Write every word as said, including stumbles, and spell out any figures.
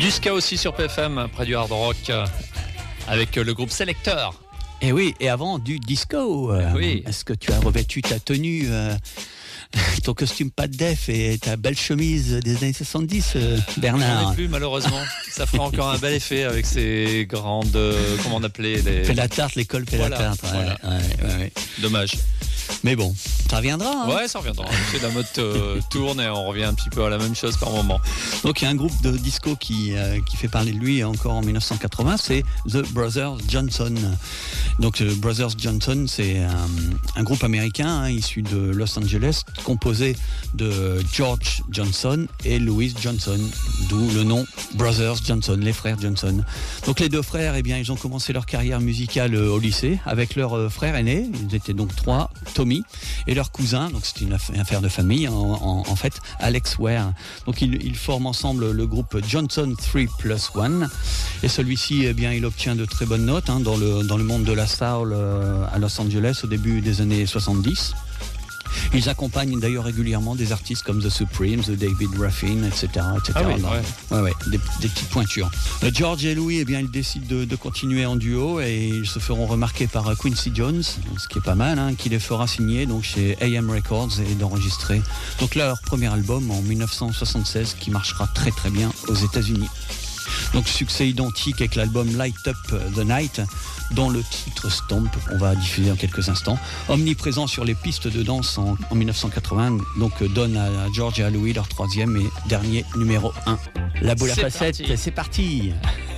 Du ska aussi sur P F M, près du hard rock, avec le groupe Selector. Et oui, et avant du disco. Euh, oui. Est-ce que tu as revêtu ta tenue, euh, ton costume pas de def et ta belle chemise des années soixante-dix, euh, Bernard? J'en ai plus, malheureusement. Ça fera encore un bel effet avec ces grandes, euh, comment on appelait les... Fais la tarte, l'école fait Voilà, la tarte. Ouais, voilà. ouais, ouais, ouais. Dommage. Mais bon, ça reviendra. Hein. Ouais, ça reviendra. C'est la mode euh, tourne et on revient un petit peu à la même chose par moment. Donc il y a un groupe de disco qui, euh, qui fait parler de lui encore en dix-neuf cent quatre-vingts, c'est The Brothers Johnson. Donc The Brothers Johnson, c'est un, un groupe américain hein, issu de Los Angeles, composé de George Johnson et Louis Johnson, d'où le nom Brothers Johnson, les frères Johnson. Donc les deux frères, eh bien, ils ont commencé leur carrière musicale au lycée avec leur euh, frère aîné. Ils étaient donc trois, Tommy, et leur cousin. Donc c'est une affaire de famille en, en, en fait, Alex Ware. Donc ils, ils forment ensemble le groupe Johnson trois plus un. Et celui-ci, eh bien, il obtient de très bonnes notes hein, dans le dans le monde de la soul euh, à Los Angeles au début des années soixante-dix. Ils accompagnent d'ailleurs régulièrement des artistes comme The Supremes, The David Ruffin, et cetera, et cetera. Ah oui, Donc, ouais. ouais, ouais, des, des petites pointures. Euh, George et Louis, eh bien, ils décident de, de continuer en duo et ils se feront remarquer par euh, Quincy Jones, ce qui est pas mal, hein, qui les fera signer donc chez A M Records et d'enregistrer donc là, leur premier album en dix-neuf cent soixante-seize qui marchera très très bien aux États-Unis. Donc succès identique avec l'album Light Up the Night, dont le titre Stomp, on va diffuser en quelques instants. Omniprésent sur les pistes de danse en, en dix-neuf cent quatre-vingts, donc donne à George et à Louis leur troisième et dernier numéro un. La boule à C'est facettes, parti. c'est parti.